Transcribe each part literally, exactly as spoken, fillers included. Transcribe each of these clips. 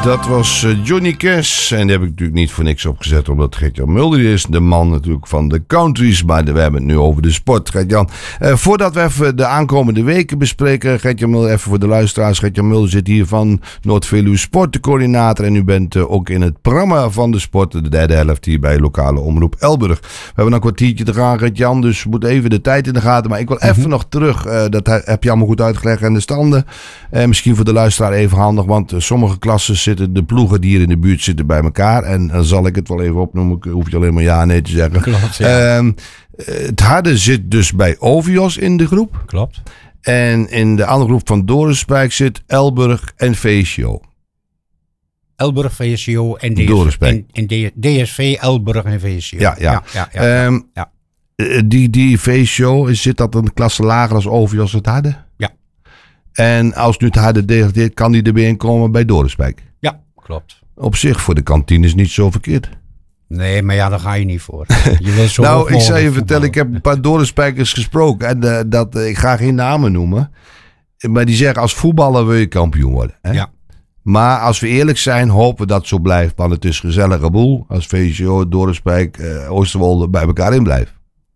Dat was uh, Johnny Cash. En die heb ik natuurlijk niet voor niks opgezet. Omdat Gert-Jan Mulder is. De man natuurlijk van de countries. Maar we hebben het nu over de sport. Gert-Jan. Uh, voordat we even de aankomende weken bespreken. Gert-Jan Mulder, even voor de luisteraars. Gert-Jan Mulder zit hier van Noord-Veluwe Sport, de coördinator. En u bent uh, ook in het programma van de sport. De derde helft hier bij lokale omroep Elburg. We hebben een kwartiertje te gaan, Gert-Jan. Dus we moeten even de tijd in de gaten. Maar ik wil even mm-hmm. nog terug. Uh, dat heb je allemaal goed uitgelegd. En de standen. Uh, misschien voor de luisteraar even handig. Want uh, sommige klassen zitten, de ploegen die hier in de buurt zitten bij elkaar. En dan zal ik het wel even opnoemen. Ik hoef je alleen maar ja en nee te zeggen. Klopt, ja. Uh, het harde zit dus bij Ovios in de groep. Klopt. En in de andere groep van Dorenspijk zit Elburg en V C O. Elburg, V C O en, D S, en, en D S V, Elburg en V C O. Ja, ja. ja, ja, ja, um, ja. Die, die V C O, zit dat een klasse lager als Ovios het harde? Ja. En als nu het harde degradeert, kan die er weer in komen bij Dorenspijk? Ja, klopt. Op zich voor de kantine is niet zo verkeerd. Nee, maar ja, daar ga je niet voor. Je wil zo nou, ik zou je vertellen, ik heb een paar Dorenspijkers gesproken. En uh, dat, uh, ik ga geen namen noemen. Maar die zeggen, als voetballer wil je kampioen worden. Hè? Ja. Maar als we eerlijk zijn, hopen we dat het zo blijft. Want het is een gezellige boel. Als V C O, Dorenspijk, uh, Oosterwolde bij elkaar in blijven.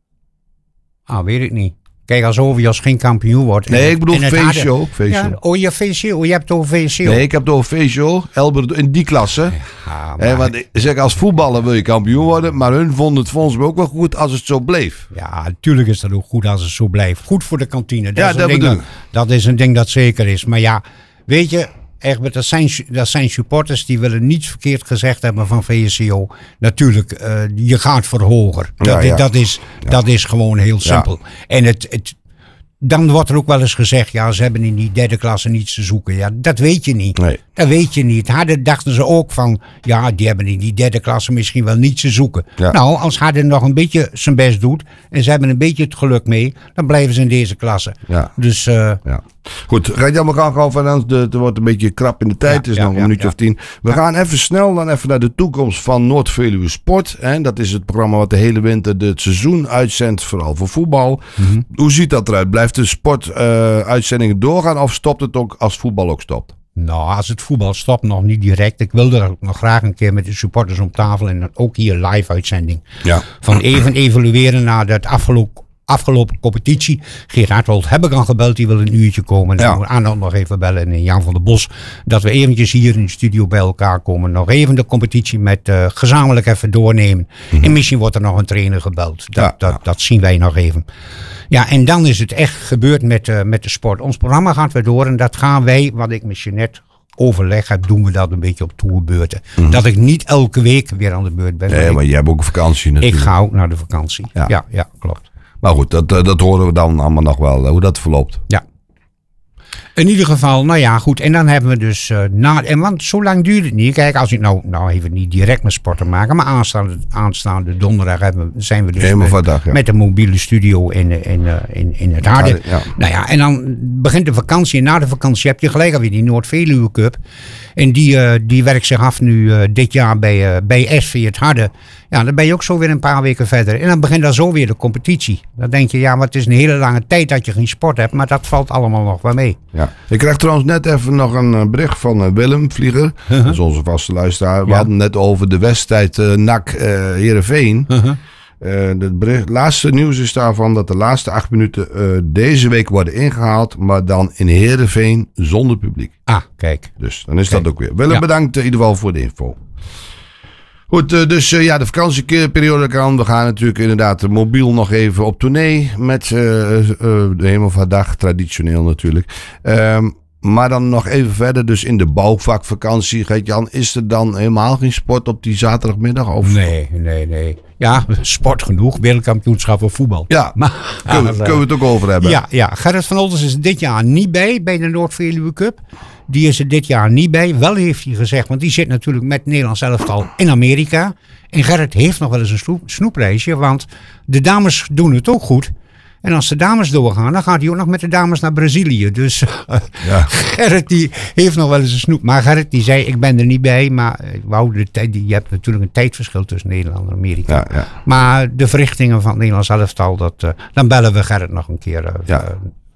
Ah, weet ik niet. Kijk, als Ovios geen kampioen wordt. Nee, het, ik bedoel V C O. V C O. Ja, oh, je V C O. Je hebt het over V C O. Nee, ik heb het over V C O. Elburg in die klasse. Ja, maar... Want ik zeg, als voetballer wil je kampioen worden. Maar hun vonden het volgens mij ook wel goed als het zo bleef. Ja, natuurlijk is dat ook goed als het zo blijft. Goed voor de kantine. Dat ja, is dat bedoel dat, dat is een ding dat zeker is. Maar ja, weet je... Egbert, dat zijn, dat zijn supporters die willen niets verkeerd gezegd hebben van V C O. Natuurlijk, uh, je gaat voor hoger. Dat, ja, ja. dat, is, ja. dat is gewoon heel simpel. Ja. En het, het, dan wordt er ook wel eens gezegd, ja, ze hebben in die derde klasse niets te zoeken. Ja, dat weet je niet. Nee. Dat weet je niet. Harden dachten ze ook van, ja, die hebben in die derde klasse misschien wel niets te zoeken. Ja. Nou, als Harden nog een beetje zijn best doet en ze hebben een beetje het geluk mee, dan blijven ze in deze klasse. Ja. Dus... Uh, ja. Goed, Gert-Jan, we gaan gewoon van het wordt een beetje krap in de tijd. Het ja, is ja, nog een ja, minuutje ja. of tien. We ja. gaan even snel dan even naar de toekomst van Noord-Veluwe Sport. Hè. Dat is het programma wat de hele winter de, het seizoen uitzendt, vooral voor voetbal. Mm-hmm. Hoe ziet dat eruit? Blijft de sportuitzendingen uh, doorgaan of stopt het ook als voetbal ook stopt? Nou, als het voetbal stopt, nog niet direct. Ik wilde er nog graag een keer met de supporters om tafel en ook hier live uitzending. Ja. Van even evalueren naar het afgelopen Afgelopen competitie. Geert Hartwold heb ik al gebeld. Die wil een uurtje komen. En ja. Arnold nog even bellen. En Jan van der Bos. Dat we eventjes hier in de studio bij elkaar komen. Nog even de competitie met uh, gezamenlijk even doornemen. Mm-hmm. En misschien wordt er nog een trainer gebeld. Dat, ja, dat, ja. dat zien wij nog even. Ja, en dan is het echt gebeurd met, uh, met de sport. Ons programma gaat weer door. En dat gaan wij, wat ik met Jeanette overleg heb, doen we dat een beetje op toerbeurten. Mm-hmm. Dat ik niet elke week weer aan de beurt ben. Nee, maar, maar ik, je hebt ook vakantie natuurlijk. Ik ga ook naar de vakantie. Ja, ja, ja klopt. Maar goed, dat, dat horen we dan allemaal nog wel, hoe dat verloopt. Ja. In ieder geval, nou ja, goed. En dan hebben we dus, uh, na, en want zo lang duurt het niet. Kijk, als ik nou, nou even niet direct met sport te maken, maar aanstaande, aanstaande donderdag hebben, zijn we dus met, dag, ja. met de mobiele studio in, in, in, in het Harde. Ja, ja. Nou ja, en dan begint de vakantie. En na de vakantie heb je gelijk alweer die Noord-Veluwe Cup. En die, uh, die werkt zich af nu uh, dit jaar bij, uh, bij S V het Harde. Ja, dan ben je ook zo weer een paar weken verder. En dan begint dan zo weer de competitie. Dan denk je, ja, maar het is een hele lange tijd dat je geen sport hebt. Maar dat valt allemaal nog wel mee. Ja. Ik krijg trouwens net even nog een bericht van uh, Willem Vlieger. Uh-huh. Dat is onze vaste luisteraar. We ja. hadden net over de wedstrijd uh, N A C uh, Heerenveen. Uh-huh. Uh, het bericht, laatste nieuws is daarvan dat de laatste acht minuten uh, deze week worden ingehaald. Maar dan in Heerenveen zonder publiek. Ah, kijk. Dus dan is kijk. dat ook weer. Willem, ja. bedankt in ieder geval voor de info. Goed, uh, dus uh, ja, de vakantieperiode kan. We gaan natuurlijk inderdaad mobiel nog even op tournee met uh, uh, de Hemelvaartdag, traditioneel natuurlijk. Um, maar dan nog even verder, dus in de bouwvakvakantie, Gert-Jan, is er dan helemaal geen sport op die zaterdagmiddag? Of? Nee, nee, nee. Ja, sport genoeg, wereldkampioenschap voor voetbal. Ja, maar, kunnen, uh, kunnen we het ook over hebben. Ja, ja, Gerrit van Oltens is dit jaar niet bij, bij de Noord-Veluwe Cup. Die is er dit jaar niet bij. Wel heeft hij gezegd, want die zit natuurlijk met het Nederlands elftal in Amerika. En Gerrit heeft nog wel eens een snoep, snoepreisje, want de dames doen het ook goed. En als de dames doorgaan, dan gaat hij ook nog met de dames naar Brazilië. Dus uh, ja. Gerrit die heeft nog wel eens een snoep. Maar Gerrit die zei, ik ben er niet bij. Maar wou de tijd, je hebt natuurlijk een tijdverschil tussen Nederland en Amerika. Ja, ja. Maar de verrichtingen van het Nederlands elftal, dat, uh, dan bellen we Gerrit nog een keer. Uh, ja. uh,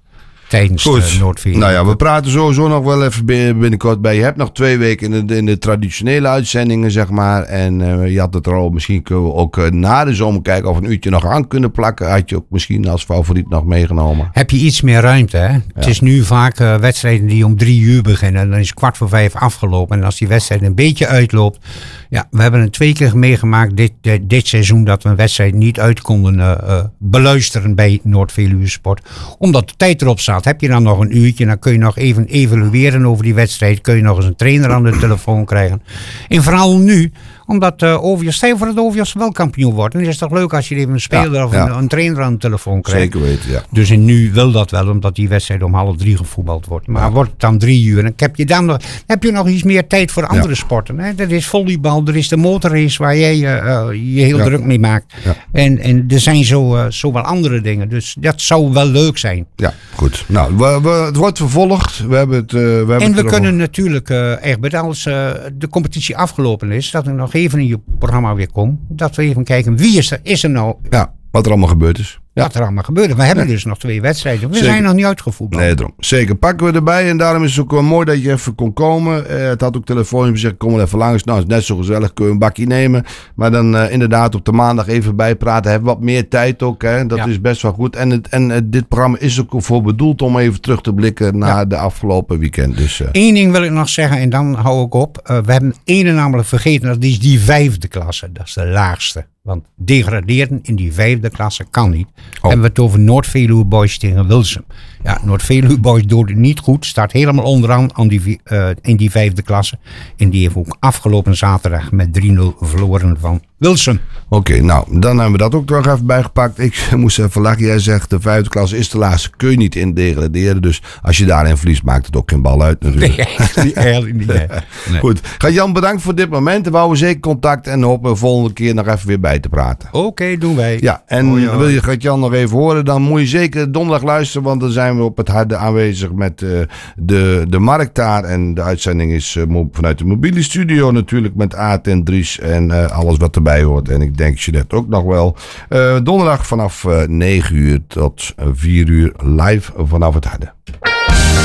tijdens uh, Noordveluwe. Nou ja, we praten sowieso nog wel even binnenkort bij. Je hebt nog twee weken in de, in de traditionele uitzendingen, zeg maar. En uh, je had het er al, misschien kunnen we ook uh, na de zomer kijken of een uurtje nog aan kunnen plakken. Had je ook misschien als favoriet nog meegenomen. Heb je iets meer ruimte, hè? Ja. Het is nu vaak uh, wedstrijden die om drie uur beginnen. En dan is kwart voor vijf afgelopen. En als die wedstrijd een beetje uitloopt. Ja, we hebben het twee keer meegemaakt dit, dit, dit seizoen dat we een wedstrijd niet uit konden uh, uh, beluisteren bij Noord-Veluwe Sport. Omdat de tijd erop staat. Heb je dan nog een uurtje, dan kun je nog even evalueren over die wedstrijd. Kun je nog eens een trainer aan de telefoon krijgen. En vooral nu, omdat uh, Overijssel, stel voor dat Overijssel wel kampioen wordt. Dan is het toch leuk als je even een speler ja, of ja. Een, een trainer aan de telefoon krijgt. Zeker weten, ja. Dus en nu wil dat wel, omdat die wedstrijd om half drie gevoetbald wordt. Maar ja. wordt het dan drie uur, dan heb je dan nog, heb je nog iets meer tijd voor andere ja. sporten. Hè? Dat is volleybal, er is de motorrace waar jij uh, je heel ja. druk mee maakt. Ja. En, en er zijn zo, uh, zo wel andere dingen. Dus dat zou wel leuk zijn. Ja, goed. Nou, we, we, het wordt vervolgd. We hebben het, uh, we hebben en we het kunnen natuurlijk, uh, Egbert, als uh, de competitie afgelopen is, dat er nog even in je programma weer komt, dat we even kijken wie is er, is er nou. Ja, wat er allemaal gebeurd is. Ja. Wat er allemaal gebeurt. We hebben ja. dus nog twee wedstrijden. We Zeker. zijn nog niet uitgevoetbald. Nee, daarom. Zeker. Pakken we erbij. En daarom is het ook wel mooi dat je even kon komen. Uh, het had ook telefoontjes gezegd, kom er even langs. Nou, het is net zo gezellig. Kun je een bakje nemen. Maar dan uh, inderdaad op de maandag even bijpraten. Hebben wat meer tijd ook. Hè. Dat ja. is best wel goed. En, het, en uh, dit programma is ook voor bedoeld om even terug te blikken naar ja. de afgelopen weekend. Dus, uh. Eén ding wil ik nog zeggen. En dan hou ik op. Uh, we hebben ene namelijk vergeten. Dat is die vijfde klasse. Dat is de laagste. Want degraderen in die vijfde klasse kan niet. Oh. Hebben we het over Noord-Veluwe Boys tegen Wilsum. Ja, Noord-Veluwe Boys doet het niet goed. Staat helemaal onderaan aan die, uh, in die vijfde klasse. En die heeft ook afgelopen zaterdag met drie nul verloren van Wilsum. Oké, okay, nou, dan hebben we dat ook nog even bijgepakt. Ik moest even lachen. Jij zegt de vijfde klasse is de laatste. Kun je niet in degraderen. Dus als je daarin verliest, maakt het ook geen bal uit natuurlijk. Nee, eigenlijk, eigenlijk niet. Nee. Nee. Goed. Jan, bedankt voor dit moment. We houden zeker contact en hopen de volgende keer nog even weer bij te praten. Oké, okay, doen wij. Ja, en oh, ja. wil je Gert-Jan nog even horen, dan moet je zeker donderdag luisteren, want dan zijn we op het harde aanwezig met uh, de, de markt daar. En de uitzending is uh, vanuit de mobiele studio natuurlijk met Aart en Dries en uh, alles wat erbij hoort. En ik denk Jeanette ook nog wel. Uh, donderdag vanaf uh, negen uur tot vier uur live vanaf het harde.